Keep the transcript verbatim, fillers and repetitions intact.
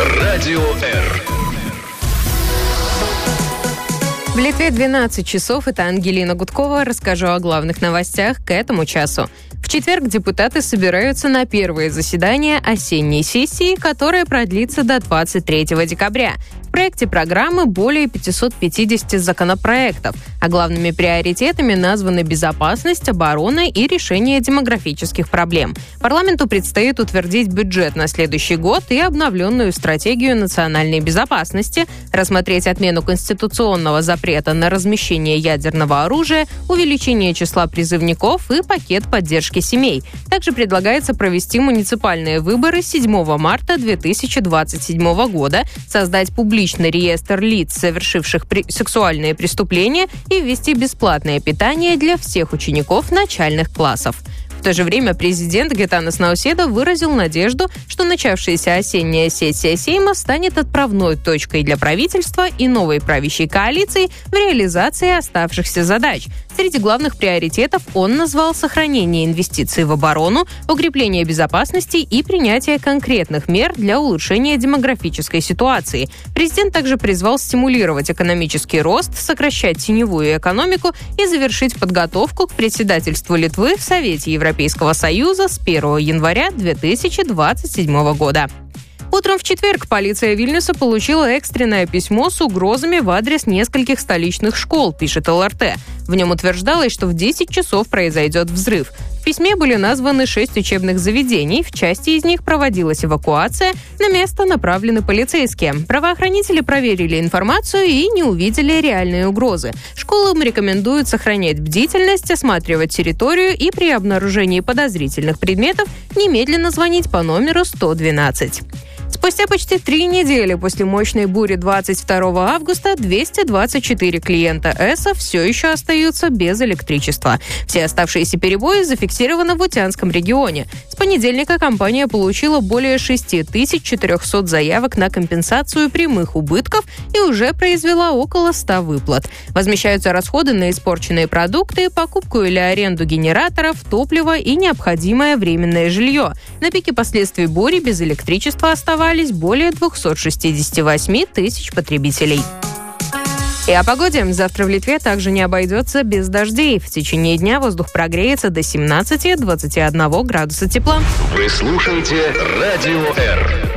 Радио Р. В Литве двенадцать часов. Это Ангелина Гудкова. Расскажу о главных новостях к этому часу. В четверг депутаты собираются на первое заседание осенней сессии, которое продлится до двадцать третьего декабря. В проекте программы более пятьсот пятьдесят законопроектов, а главными приоритетами названы безопасность, оборона и решение демографических проблем. Парламенту предстоит утвердить бюджет на следующий год и обновленную стратегию национальной безопасности, рассмотреть отмену конституционного запрета на размещение ядерного оружия, увеличение числа призывников и пакет поддержки семей. Также предлагается провести муниципальные выборы седьмого марта две тысячи двадцать седьмого года, создать публичный реестр лиц, совершивших при- сексуальные преступления, и ввести бесплатное питание для всех учеников начальных классов. В то же время президент Гитанас Науседа выразил надежду, что начавшаяся осенняя сессия Сейма станет отправной точкой для правительства и новой правящей коалиции в реализации оставшихся задач. Среди главных приоритетов он назвал сохранение инвестиций в оборону, укрепление безопасности и принятие конкретных мер для улучшения демографической ситуации. Президент также призвал стимулировать экономический рост, сокращать теневую экономику и завершить подготовку к председательству Литвы в Совете Европейского Союза с первого января две тысячи двадцать седьмого года. Утром в четверг полиция Вильнюса получила экстренное письмо с угрозами в адрес нескольких столичных школ, пишет эл эр тэ. В нем утверждалось, что в десять часов произойдет взрыв. В письме были названы шесть учебных заведений, в части из них проводилась эвакуация, на место направлены полицейские. Правоохранители проверили информацию и не увидели реальные угрозы. Школам рекомендуют сохранять бдительность, осматривать территорию и при обнаружении подозрительных предметов немедленно звонить по номеру сто двенадцать. Спустя почти три недели после мощной бури двадцать второго августа двести двадцать четыре клиента ЭСО все еще остаются без электричества. Все оставшиеся перебои зафиксированы в Утянском регионе. С понедельника компания получила более шесть тысяч четыреста заявок на компенсацию прямых убытков и уже произвела около ста выплат. Возмещаются расходы на испорченные продукты, покупку или аренду генераторов, топливо и необходимое временное жилье. На пике последствий бури без электричества оставались более двести шестьдесят восемь тысяч потребителей. И о погоде. Завтра в Литве также не обойдется без дождей. В течение дня воздух прогреется до семнадцати-двадцати одного градуса тепла. Вы слушаете Радио Р.